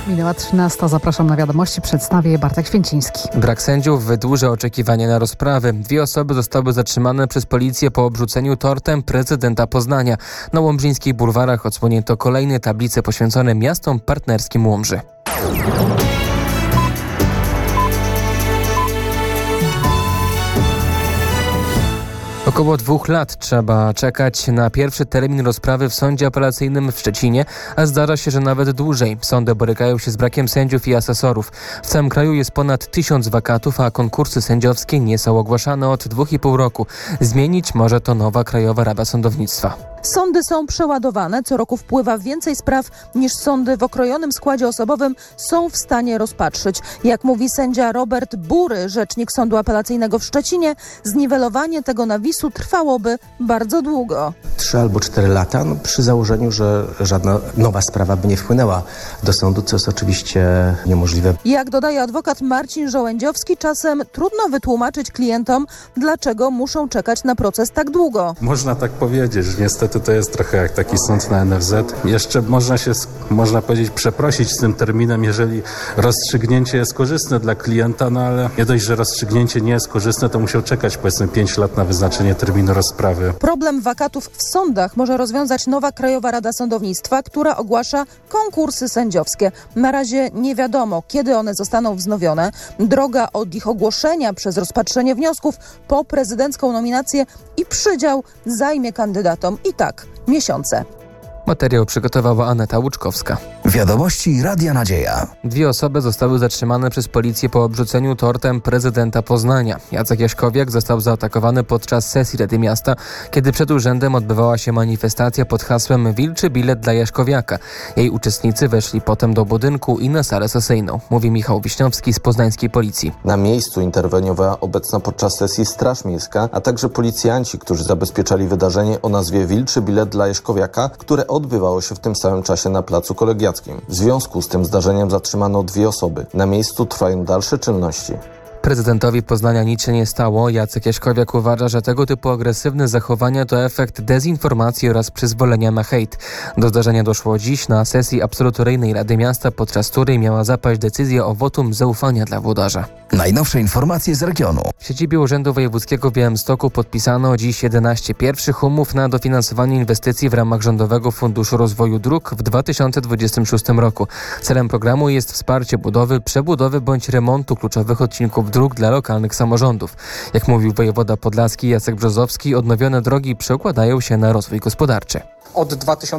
Minęła 13. Zapraszam na wiadomości. Przedstawię je Bartek Święciński. Brak sędziów wydłuża oczekiwanie na rozprawy. 2 osoby zostały zatrzymane przez policję po obrzuceniu tortem prezydenta Poznania. Na łomżyńskich bulwarach odsłonięto kolejne tablice poświęcone miastom partnerskim Łomży. Około 2 lat trzeba czekać na pierwszy termin rozprawy w sądzie apelacyjnym w Szczecinie, a zdarza się, że nawet dłużej. Sądy borykają się z brakiem sędziów i asesorów. W całym kraju jest ponad 1000 wakatów, a konkursy sędziowskie nie są ogłaszane od 2,5 roku. Zmienić może to nowa Krajowa Rada Sądownictwa. Sądy są przeładowane, co roku wpływa więcej spraw niż sądy w okrojonym składzie osobowym są w stanie rozpatrzyć. Jak mówi sędzia Robert Bury, rzecznik Sądu Apelacyjnego w Szczecinie, zniwelowanie tego nawisu trwałoby bardzo długo. 3 albo 4 lata, przy założeniu, że żadna nowa sprawa by nie wpłynęła do sądu, co jest oczywiście niemożliwe. Jak dodaje adwokat Marcin Żołędziowski, czasem trudno wytłumaczyć klientom, dlaczego muszą czekać na proces tak długo. Można tak powiedzieć, że niestety to jest trochę jak taki sąd na NFZ. Jeszcze można powiedzieć, przeprosić z tym terminem, jeżeli rozstrzygnięcie jest korzystne dla klienta, ale nie dość, że rozstrzygnięcie nie jest korzystne, to musiał czekać powiedzmy 5 lat na wyznaczenie terminu rozprawy. Problem wakatów w sądach może rozwiązać nowa Krajowa Rada Sądownictwa, która ogłasza konkursy sędziowskie. Na razie nie wiadomo, kiedy one zostaną wznowione. Droga od ich ogłoszenia przez rozpatrzenie wniosków po prezydencką nominację i przydział zajmie kandydatom i tak miesiące. Materiał przygotowała Aneta Łuczkowska. Wiadomości Radia Nadzieja. 2 osoby zostały zatrzymane przez policję po obrzuceniu tortem prezydenta Poznania. Jacek Jaśkowiak został zaatakowany podczas sesji Rady Miasta, kiedy przed urzędem odbywała się manifestacja pod hasłem Wilczy bilet dla Jaśkowiaka. Jej uczestnicy weszli potem do budynku i na salę sesyjną, mówi Michał Wiśniowski z poznańskiej policji. Na miejscu interweniowała obecna podczas sesji Straż Miejska, a także policjanci, którzy zabezpieczali wydarzenie o nazwie Wilczy bilet dla Jaśkowiaka, które odbywało się w tym samym czasie na Placu Kolegiackim. W związku z tym zdarzeniem zatrzymano 2 osoby. Na miejscu trwają dalsze czynności. Prezydentowi Poznania nic się nie stało. Jacek Jaśkowiak uważa, że tego typu agresywne zachowania to efekt dezinformacji oraz przyzwolenia na hejt. Do zdarzenia doszło dziś na sesji absolutoryjnej Rady Miasta, podczas której miała zapaść decyzja o wotum zaufania dla włodarza. Najnowsze informacje z regionu. W siedzibie Urzędu Wojewódzkiego w Białymstoku podpisano dziś 11 pierwszych umów na dofinansowanie inwestycji w ramach Rządowego Funduszu Rozwoju Dróg w 2026 roku. Celem programu jest wsparcie budowy, przebudowy bądź remontu kluczowych odcinków dróg dla lokalnych samorządów. Jak mówił wojewoda podlaski Jacek Brzozowski, odnowione drogi przekładają się na rozwój gospodarczy. Od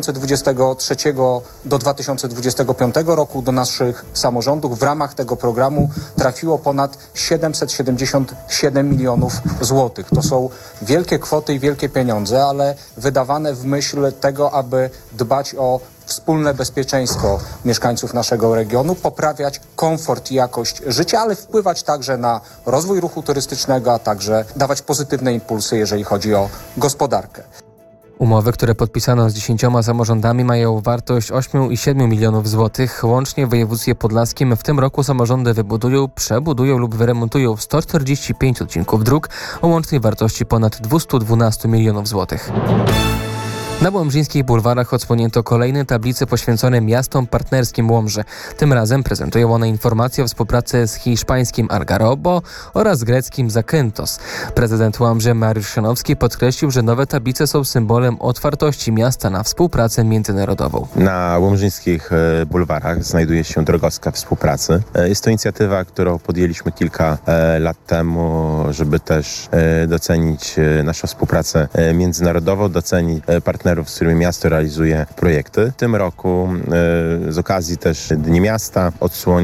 2023 do 2025 roku do naszych samorządów w ramach tego programu trafiło ponad 777 milionów złotych. To są wielkie kwoty i wielkie pieniądze, ale wydawane w myśl tego, aby dbać o wspólne bezpieczeństwo mieszkańców naszego regionu, poprawiać komfort i jakość życia, ale wpływać także na rozwój ruchu turystycznego, a także dawać pozytywne impulsy, jeżeli chodzi o gospodarkę. Umowy, które podpisano z 10 samorządami, mają wartość 8,7 milionów złotych. Łącznie w województwie podlaskim w tym roku samorządy wybudują, przebudują lub wyremontują 145 odcinków dróg o łącznej wartości ponad 212 milionów złotych. Na łomżyńskich bulwarach odsłonięto kolejne tablice poświęcone miastom partnerskim Łomży. Tym razem prezentują one informacje o współpracy z hiszpańskim Algarrobo oraz greckim Zakynthos. Prezydent Łomży Mariusz Chrzanowski podkreślił, że nowe tablice są symbolem otwartości miasta na współpracę międzynarodową. Na łomżyńskich bulwarach znajduje się drogowskaz współpracy. Jest to inicjatywa, którą podjęliśmy kilka lat temu, żeby też docenić naszą współpracę międzynarodową, docenić partnerów, z którymi miasto realizuje projekty. W tym roku z okazji też Dni Miasta odsłonię